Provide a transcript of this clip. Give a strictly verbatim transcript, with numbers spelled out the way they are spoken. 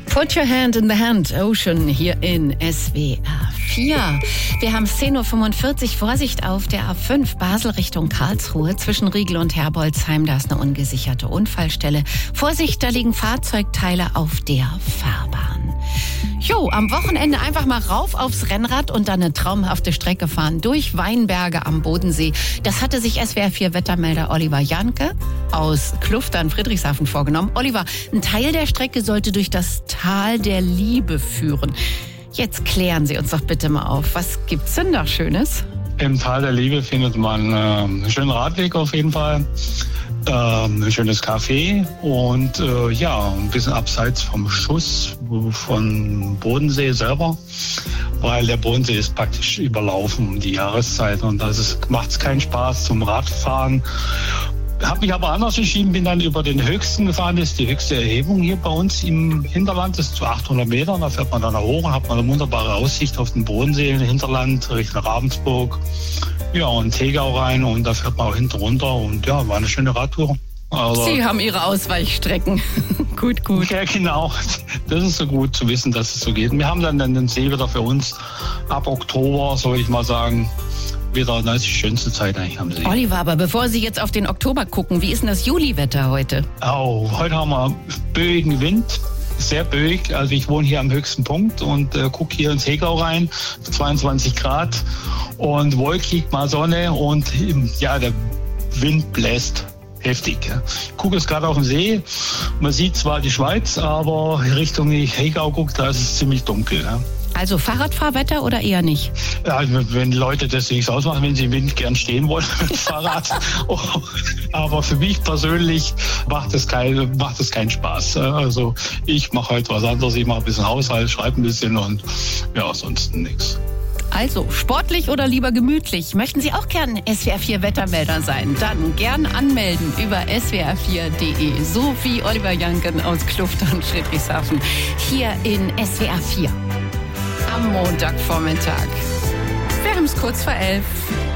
Put your hand in the hand, Ocean, hier in S W R vier. Wir haben zehn Uhr fünfundvierzig. Vorsicht auf der A fünf, Basel Richtung Karlsruhe. Zwischen Riegel und Herbolzheim, da ist eine ungesicherte Unfallstelle. Vorsicht, da liegen Fahrzeugteile auf der Fahrbahn. Jo, am Wochenende einfach mal rauf aufs Rennrad und dann eine traumhafte Strecke fahren durch Weinberge am Bodensee. Das hatte sich S W R vier Wettermelder Oliver Janke aus Kluftern, Friedrichshafen vorgenommen. Oliver, ein Teil der Strecke sollte durch das Tal der Liebe führen. Jetzt klären Sie uns doch bitte mal auf. Was gibt's denn da Schönes? Im Tal der Liebe findet man äh, einen schönen Radweg auf jeden Fall. ein schönes Café und äh, ja, ein bisschen abseits vom Schuss von Bodensee selber, weil der Bodensee ist praktisch überlaufen um die Jahreszeit und das macht es keinen Spaß zum Radfahren. Habe mich aber anders entschieden, bin dann über den höchsten gefahren, das ist die höchste Erhebung hier bei uns im Hinterland, das ist zu achthundert Metern, da fährt man dann hoch und hat man eine wunderbare Aussicht auf den Bodensee im Hinterland Richtung Ravensburg. Ja, und Tegau rein und da fährt man auch hinten runter und ja, war eine schöne Radtour. Also, Sie haben Ihre Ausweichstrecken. Gut, gut. Ja, genau. Das ist so gut zu wissen, dass es so geht. Wir haben dann den See wieder für uns ab Oktober, soll ich mal sagen, wieder, das ist die schönste Zeit eigentlich am See. Oliver, aber bevor Sie jetzt auf den Oktober gucken, wie ist denn das Juliwetter heute? Oh, heute haben wir böigen Wind. Sehr böig, also ich wohne hier am höchsten Punkt und äh, gucke hier ins Hegau rein, zweiundzwanzig Grad und wolkig, mal Sonne und ja, der Wind bläst heftig. Ja. Ich gucke jetzt gerade auf den See, man sieht zwar die Schweiz, aber Richtung Hegau guckt, da ist es ziemlich dunkel. Ja. Also Fahrradfahrwetter oder eher nicht? Ja, wenn Leute das nichts ausmachen, wenn sie im Wind gern stehen wollen mit dem Fahrrad. Oh, aber für mich persönlich macht es kein, macht es keinen Spaß. Also ich mache halt was anderes. Ich mache ein bisschen Haushalt, schreibe ein bisschen und ja, ansonsten nichts. Also, sportlich oder lieber gemütlich? Möchten Sie auch gern S W R vier Wettermelder sein? Dann gern anmelden über S W R vier punkt de. So wie Oliver Janken aus Kluftern, Friedrichshafen. Hier in S W R vier. Am Montagvormittag. Wir haben es kurz vor elf.